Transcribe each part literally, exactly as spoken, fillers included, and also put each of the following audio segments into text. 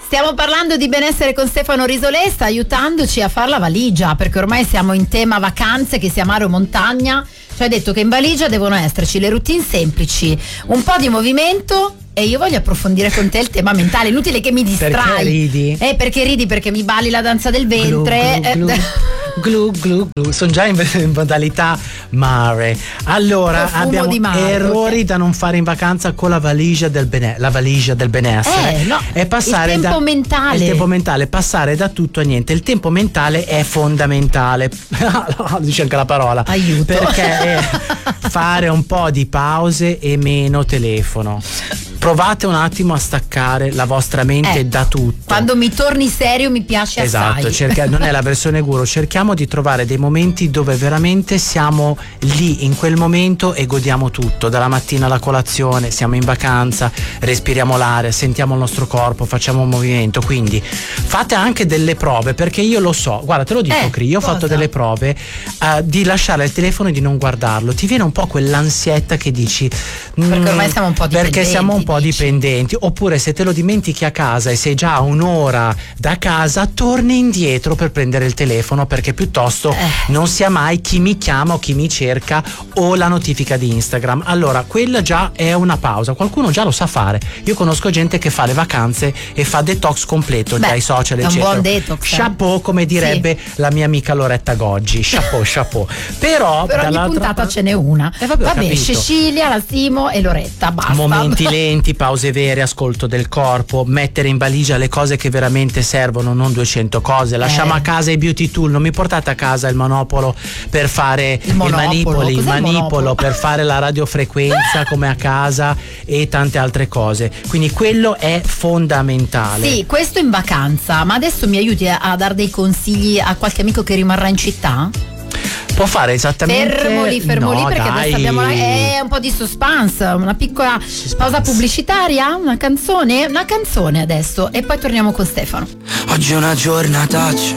Stiamo parlando di benessere con Stefano Risolé, sta aiutandoci a fare la valigia, perché ormai siamo in tema vacanze, che sia mare o montagna. Ci hai detto che in valigia devono esserci le routine semplici, un po' di movimento, e io voglio approfondire con te il tema mentale. Inutile che mi distrai. Perché ridi? Eh, perché ridi? Perché mi balli la danza del ventre. Glu, glu, glu. Glu glu glu, sono già in, in modalità mare. Allora Profumo abbiamo di mare, errori okay. da non fare in vacanza con la valigia del bene, la valigia del benessere. Eh, no. È passare il tempo da, mentale. Il tempo mentale, passare da tutto a niente. Il tempo mentale è fondamentale. Dice anche la parola. Aiuto. Perché è fare un po' di pause e meno telefono. Provate un attimo a staccare la vostra mente eh, da tutto. Quando mi torni serio mi piace esatto, assai. cerca, non è la versione guru, cerchiamo di trovare dei momenti dove veramente siamo lì in quel momento e godiamo tutto, dalla mattina alla colazione, siamo in vacanza, respiriamo l'aria, sentiamo il nostro corpo, facciamo un movimento. Quindi fate anche delle prove, perché io lo so, guarda, te lo dico eh, Cri, io ho cosa? fatto delle prove uh, di lasciare il telefono e di non guardarlo. Ti viene un po' quell'ansietta che dici perché ormai siamo un po' dipendenti, perché siamo un po' dici. dipendenti, oppure se te lo dimentichi a casa e sei già a un'ora da casa, torni indietro per prendere il telefono, perché piuttosto eh. non sia mai chi mi chiama o chi mi cerca o la notifica di Instagram. Allora quella già è una pausa, qualcuno già lo sa fare. Io conosco gente che fa le vacanze e fa detox completo dai social, è un eccetera. buon detox, chapeau, come direbbe sì. la mia amica Loretta Goggi, chapeau chapeau. Però per ogni puntata parte... ce n'è una. eh, vabbè, vabbè Cecilia, la Simo e Loretta, basta. Momenti lenti, pause vere, ascolto del corpo, mettere in valigia le cose che veramente servono, non duecento cose. Lasciamo eh. a casa i beauty tool, non mi portate a casa il monopolo per fare il, monopolo. i manipoli, il Cos'è manipolo il monopolo? per fare la radiofrequenza come a casa e tante altre cose. Quindi quello è fondamentale. Sì, questo in vacanza, ma adesso mi aiuti a, a dare dei consigli a qualche amico che rimarrà in città? Può fare esattamente. Fermo lì, fermo no, lì, perché dai. adesso abbiamo la... eh, un po' di suspense, una piccola suspense. Pausa pubblicitaria, una canzone, una canzone adesso e poi torniamo con Stefano. Oggi è una giornataccia,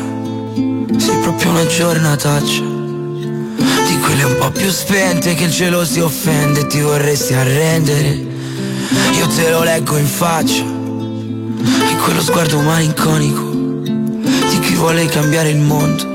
sì, proprio una giornataccia, di quelle un po' più spente che il cielo si offende e ti vorresti arrendere. Io te lo leggo in faccia, in quello sguardo malinconico di chi vuole cambiare il mondo.